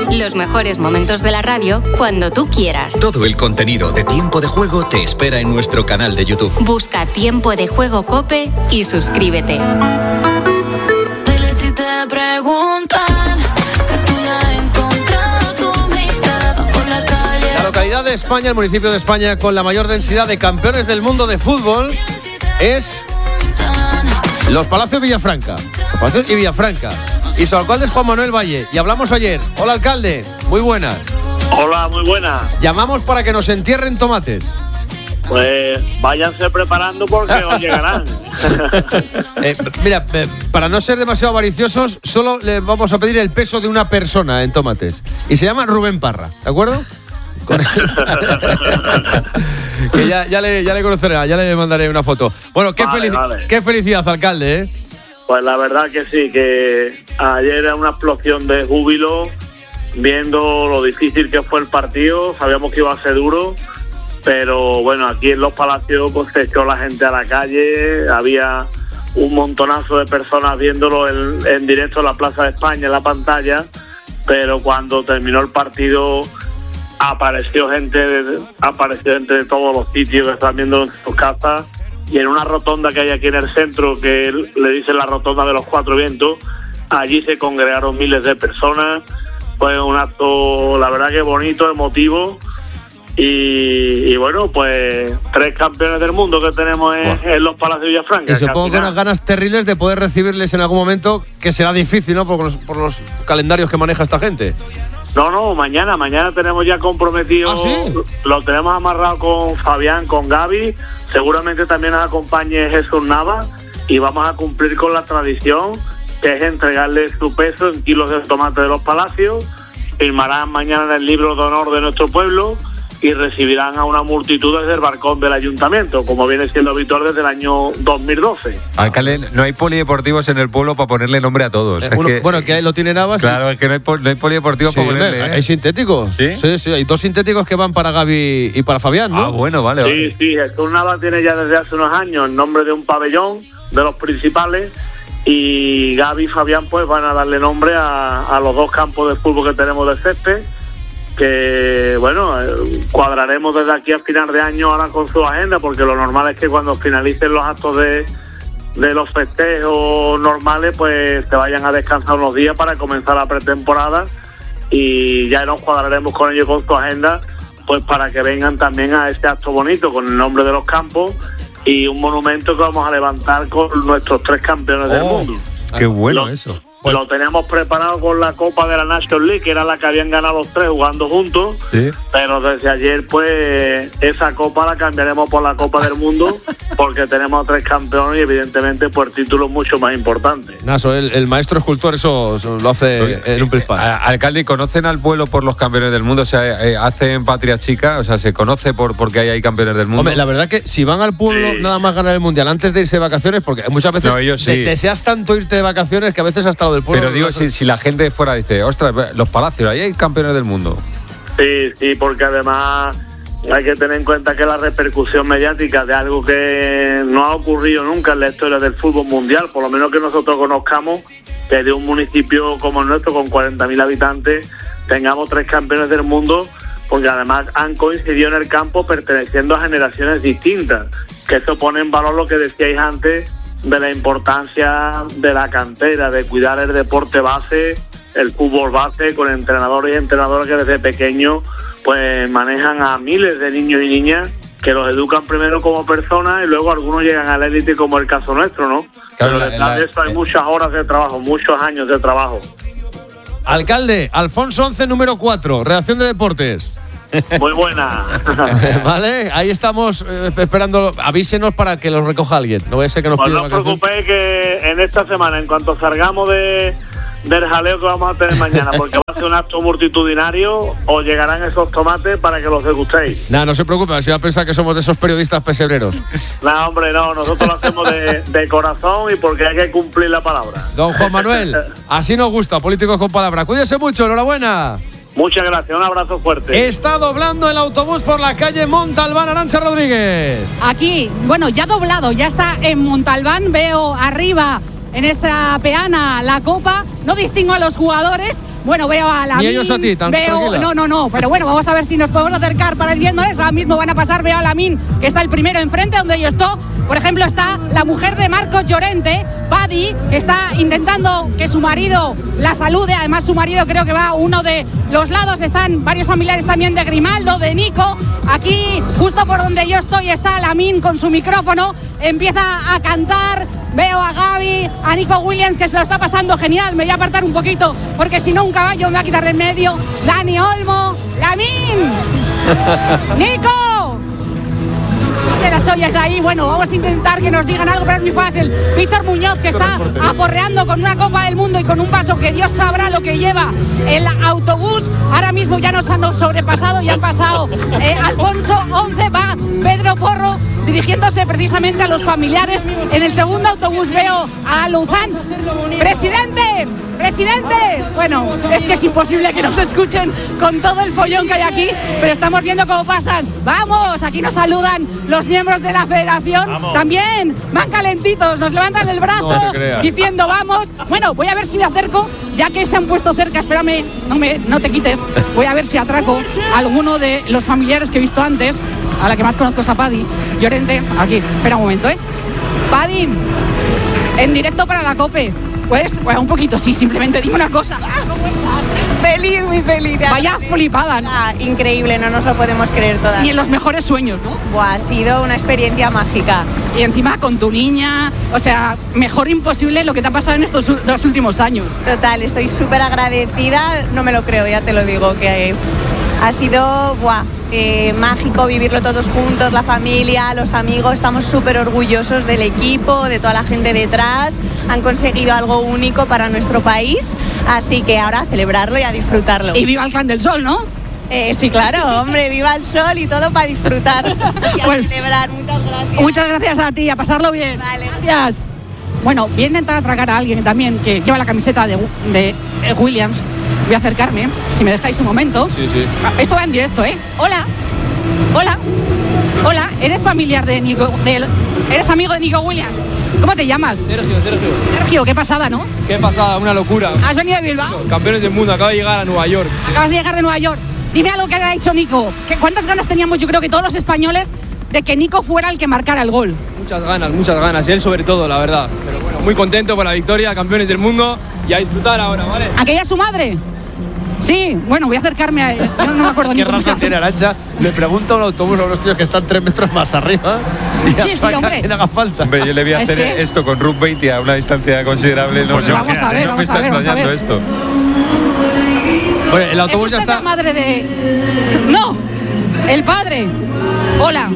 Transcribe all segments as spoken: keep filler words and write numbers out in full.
Los mejores momentos de la radio cuando tú quieras. Todo el contenido de Tiempo de Juego te espera en nuestro canal de YouTube. Busca Tiempo de Juego COPE y suscríbete. Dile si te preguntan que tú ya has encontrado tu mitad por la calle. La localidad de España, el municipio de España con la mayor densidad de campeones del mundo de fútbol es Los Palacios Villafranca. Los Palacios y Villafranca. Y su alcalde es Juan Manuel Valle. Y hablamos ayer. Hola, alcalde. Muy buenas. Hola, muy buenas. Llamamos para que nos entierren tomates. Pues váyanse preparando porque os llegarán. eh, mira, eh, para no ser demasiado avariciosos, solo le vamos a pedir el peso de una persona en tomates. Y se llama Rubén Parra, ¿de acuerdo? que ya, ya, le, ya le conocerá, ya le mandaré una foto. Bueno, qué, vale, felici- vale. qué felicidad, alcalde, ¿eh? Pues la verdad que sí, que ayer era una explosión de júbilo, viendo lo difícil que fue el partido. Sabíamos que iba a ser duro, pero bueno, aquí en Los Palacios pues se echó la gente a la calle, había un montonazo de personas viéndolo en, en directo en la Plaza de España, en la pantalla, pero cuando terminó el partido apareció gente de, apareció gente de todos los sitios que están viendo en sus casas, y en una rotonda que hay aquí en el centro, que le dicen la rotonda de los Cuatro Vientos, allí se congregaron miles de personas. Fue un acto, la verdad que bonito, emotivo, y, y bueno, pues tres campeones del mundo que tenemos en, wow. en Los Palacios de Villafranca. Y supongo que unas ganas terribles de poder recibirles en algún momento, que será difícil, ¿no? Por los, por los calendarios que maneja esta gente. No, no, mañana, mañana tenemos ya comprometido, ¿Ah, sí? Lo tenemos amarrado con Fabián, con Gaby, seguramente también nos acompañe Jesús Nava, y vamos a cumplir con la tradición, que es entregarle su peso en kilos de tomate de Los Palacios. Firmarán mañana en el libro de honor de nuestro pueblo y recibirán a una multitud desde el balcón del ayuntamiento, como viene siendo habitual desde el año dos mil doce. Alcalde, no hay polideportivos en el pueblo para ponerle nombre a todos. Eh, es uno, que, bueno, que ahí lo tiene Navas. Claro, sí. Es que no hay, no hay polideportivos sí, para ponerle. ¿eh? ¿eh? Hay sintéticos. ¿Sí? Sí, sí, hay dos sintéticos que van para Gaby y para Fabián, ¿no? Ah, bueno, vale. Sí, vale. sí, Jesús Nava tiene ya desde hace unos años el nombre de un pabellón de los principales, y Gaby y Fabián pues van a darle nombre a, a los dos campos de fútbol que tenemos de césped, que bueno, cuadraremos desde aquí a final de año ahora con su agenda, porque lo normal es que cuando finalicen los actos de, de los festejos normales pues se vayan a descansar unos días para comenzar la pretemporada, y ya nos cuadraremos con ellos con su agenda pues para que vengan también a este acto bonito con el nombre de los campos y un monumento que vamos a levantar con nuestros tres campeones oh, del mundo. Qué bueno lo, eso. Pues lo tenemos preparado con la Copa de la National League, que era la que habían ganado los tres jugando juntos, ¿sí? Pero desde ayer pues esa Copa la cambiaremos por la Copa del Mundo, porque tenemos tres campeones y evidentemente por títulos mucho más importantes. Naso, el, el maestro escultor eso, eso lo hace Oye, en un principal. Alcalde, ¿conocen al pueblo por los campeones del mundo? O sea, eh, ¿hacen patria chica? O sea, ¿se conoce por porque hay, hay campeones del mundo? Hombre, la verdad que si van al pueblo sí. nada más ganar el Mundial antes de irse de vacaciones, porque muchas veces no, ellos sí. te, deseas tanto irte de vacaciones que a veces hasta lo del pueblo. Pero digo, si, si la gente de fuera dice, ostras, Los Palacios, ahí hay campeones del mundo. Sí, sí, porque además hay que tener en cuenta que la repercusión mediática de algo que no ha ocurrido nunca en la historia del fútbol mundial, por lo menos que nosotros conozcamos, que de un municipio como el nuestro, con cuarenta mil habitantes, tengamos tres campeones del mundo, porque además han coincidido en el campo perteneciendo a generaciones distintas, que eso pone en valor lo que decíais antes de la importancia de la cantera, de cuidar el deporte base, el fútbol base, con entrenadores y entrenadoras que desde pequeños pues manejan a miles de niños y niñas, que los educan primero como personas y luego algunos llegan a la élite, como el caso nuestro, ¿no? Claro, Pero la, detrás la, de eso hay eh. muchas horas de trabajo, muchos años de trabajo. Alcalde, Alfonso once, número cuatro, redacción de deportes. Muy buena. Vale, ahí estamos eh, esperando. Avísenos para que los recoja alguien. No voy a ser que nos pues pida no os vacaciones. preocupéis que en esta semana, en cuanto salgamos de del jaleo que vamos a tener mañana, porque va a ser un acto multitudinario, os llegarán esos tomates para que los degustéis. Nada, no se preocupe, si va a pensar que somos de esos periodistas pesebreros. No, hombre, no, nosotros lo hacemos de, de corazón y porque hay que cumplir la palabra. Don Juan Manuel, así nos gusta, políticos con palabra. Cuídese mucho, enhorabuena. Muchas gracias, un abrazo fuerte. Está doblando el autobús por la calle Montalbán, Arantxa Rodríguez. Aquí, bueno, ya doblado, ya está en Montalbán, veo arriba en esa peana la copa. No distingo a los jugadores. Bueno, veo a Lamine. Ni ellos a ti, tan veo, tranquila. No, no, no. Pero bueno, vamos a ver si nos podemos acercar para ir viéndoles. Ahora mismo van a pasar. Veo a Lamine, que está el primero enfrente, donde yo estoy. Por ejemplo, está la mujer de Marcos Llorente, Paddy, que está intentando que su marido la salude. Además, su marido creo que va a uno de los lados. Están varios familiares también de Grimaldo, de Nico. Aquí, justo por donde yo estoy, está Lamine con su micrófono. Empieza a cantar. Veo a Gaby, a Nico Williams, que se lo está pasando genial. Me voy a apartar un poquito, porque si no un caballo me va a quitar de en medio. Dani Olmo, Lamine, Nico. De las ollas de ahí, bueno, vamos a intentar que nos digan algo, pero es muy fácil. Víctor Muñoz, que está aporreando con una Copa del Mundo y con un vaso que Dios sabrá lo que lleva el autobús. Ahora mismo ya nos han sobrepasado, ya han pasado eh, Alfonso, once, va Pedro Porro, dirigiéndose precisamente a los familiares. En el segundo autobús veo a Luzán. ¡Presidente! ¡Presidente! Bueno, es que es imposible que nos escuchen con todo el follón que hay aquí, pero estamos viendo cómo pasan. ¡Vamos! Aquí nos saludan los miembros de la federación. ¡Vamos! También van calentitos, nos levantan el brazo no diciendo vamos. Bueno, voy a ver si me acerco, ya que se han puesto cerca. Espérame, no, me, no te quites. Voy a ver si atraco a alguno de los familiares que he visto antes. A la que más conozco es a Paddy Llorente. Aquí, espera un momento, ¿eh? Paddy, en directo para la COPE. Pues, bueno, un poquito, sí, simplemente dime una cosa. ¿Cómo estás? Feliz, muy feliz. Vaya flipada, ¿no? Ah, increíble, no nos lo podemos creer todavía. Ni en los mejores sueños, ¿no? Buah, ha sido una experiencia mágica. Y encima con tu niña, o sea, mejor imposible lo que te ha pasado en estos dos últimos años. Total, estoy súper agradecida, no me lo creo, ya te lo digo, que ha sido, buah, eh, mágico vivirlo todos juntos, la familia, los amigos. Estamos súper orgullosos del equipo, de toda la gente detrás. Han conseguido algo único para nuestro país, así que ahora a celebrarlo y a disfrutarlo. Y viva el Clan del Sol, ¿no? Eh, sí, claro, hombre, viva el sol y todo para disfrutar y a bueno, celebrar. Muchas gracias. Muchas gracias a ti, a pasarlo bien. Vale. Gracias. Bueno, voy a intentar atracar a alguien también que lleva la camiseta de, de Williams. Voy a acercarme, si me dejáis un momento. Sí, sí. Esto va en directo, ¿eh? Hola. Hola. Hola, ¿eres familiar de Nico? De, ¿Eres amigo de Nico Williams? ¿Cómo te llamas? Sergio, Sergio. Sergio, qué pasada, ¿no? Qué pasada, una locura. ¿Has venido de Bilbao? Campeones del mundo, acabo de llegar a Nueva York. Acabas de llegar de Nueva York. Dime algo que haya hecho Nico. ¿Cuántas ganas teníamos, yo creo que todos los españoles, de que Nico fuera el que marcara el gol? Muchas ganas, muchas ganas. Y él sobre todo, la verdad. Pero bueno, muy contento por la victoria, campeones del mundo. Y a disfrutar ahora, ¿vale? ¿Aquella es su madre? Sí, bueno, voy a acercarme a él. Yo no me acuerdo ni ¿Qué cómo se raza llama. tiene Arantxa? Le pregunto a un autobús a unos tíos que están tres metros más arriba y Sí, sí, atraca hombre. a quien haga falta. Hombre, yo le voy a Es hacer que- esto con Route veinte a una distancia considerable. No, Pues no, vamos a ver, no vamos me a está ver, vamos a extrañando ver. esto. Bueno, el ¿Es autobús usted ya está. la madre de...? No, el padre. Hola.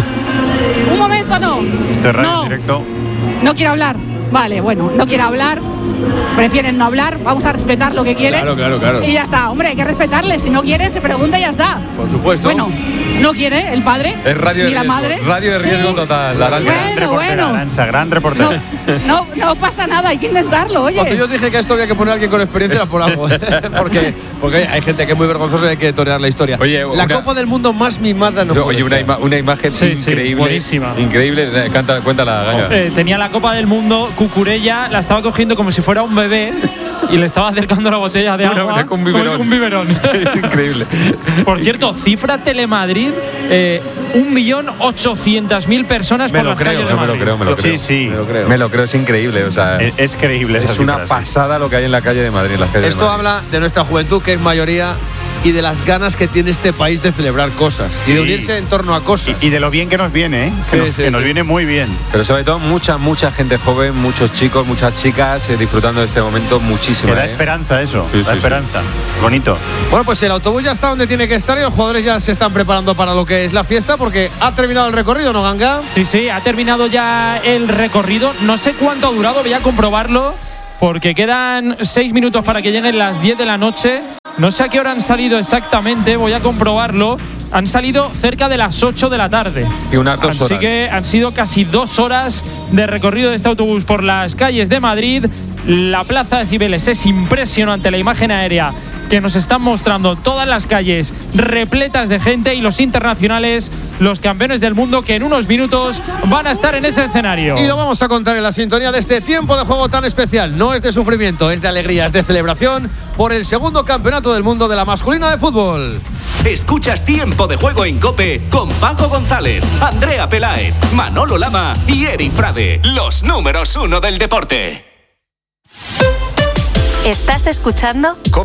Un momento, no. Esto es radio no. en directo. No quiere hablar. Vale, bueno, no quiere hablar. Prefieren no hablar. Vamos a respetar lo que quieren. Claro, claro, claro. Y ya está. Hombre, hay que respetarle. Si no quiere, se pregunta y ya está. Por supuesto. Bueno, no quiere el padre. Es radio de ni la riesgo. madre. Radio de riesgo Sí. total. La Arantxa. Bueno, Gran reportera, bueno. Arantxa, gran No, reportera. no, no pasa nada. Hay que intentarlo, oye. Cuando yo dije que esto había que poner a alguien con experiencia era por algo. porque, porque hay gente que es muy vergonzosa y hay que torear la historia. Oye, la una- Copa del Mundo más mimada no puede Oye, una, estar. ima- una imagen Sí, sí, increíble. buenísima. Increíble. Eh, Canta, cuéntala, Gaga. Eh, tenía la Copa del Mundo, Cucurella la estaba cogiendo como si fuera un bebé y le estaba acercando la botella de Una- agua un como biberón. si fuera un biberón. Es increíble. Por cierto, cifra Telemadrid, eh, un millón ochocientas mil personas Me por lo las creo, calles de me lo Madrid. creo, me lo creo. Sí, sí. Me lo creo. Me lo creo, es increíble. O sea, Es, es creíble. esa es una cifra, sí. pasada lo que hay en la calle de Madrid. En las calles de Esto Madrid. habla de nuestra juventud, que es mayoría, y de las ganas que tiene este país de celebrar cosas y de Sí. unirse en torno a cosas. Y, y de lo bien que nos viene, ¿eh? Sí, que nos, sí, que nos sí. viene muy bien. Pero sobre todo mucha, mucha gente joven, muchos chicos, muchas chicas eh, disfrutando de este momento muchísimo. Que da eh. esperanza eso, Sí, da sí, sí. esperanza. Bonito. Bueno, pues el autobús ya está donde tiene que estar y los jugadores ya se están preparando para lo que es la fiesta porque ha terminado el recorrido, ¿no, Ganga? Sí, sí, ha terminado ya el recorrido. No sé cuánto ha durado, voy a comprobarlo, porque quedan seis minutos para que lleguen las diez de la noche. No sé a qué hora han salido exactamente, voy a comprobarlo. Han salido cerca de las ocho de la tarde. Y unas dos Así horas. que han sido casi dos horas de recorrido de este autobús por las calles de Madrid. La plaza de Cibeles es impresionante, la imagen aérea que nos están mostrando todas las calles repletas de gente y los internacionales, los campeones del mundo que en unos minutos van a estar en ese escenario. Y lo vamos a contar en la sintonía de este tiempo de juego tan especial. No es de sufrimiento, es de alegría, es de celebración por el segundo campeonato del mundo de la masculina de fútbol. Escuchas Tiempo de Juego en COPE con Paco González, Andrea Peláez, Manolo Lama y Eri Frade, los números uno del deporte. ¿Estás escuchando? COPE.